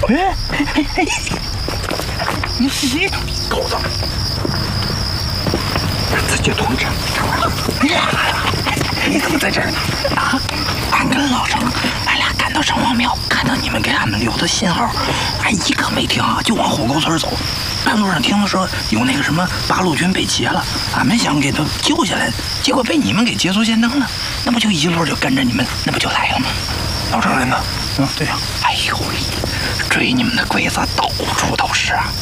你狗子，自己同志，你怎么在这儿呢？啊，俺跟老郑，俺俩赶到城隍庙，看到你们给俺们留的信号，俺一刻没停啊，就往火沟村走。半路上听了说有那个什么八路军被劫了，俺们想给他救下来，结果被你们给捷足先登了，那不就一路就跟着你们，那不就来了吗？ 老郑人呢？ 对呀。哎呦喂，追你们的鬼子到处都是啊！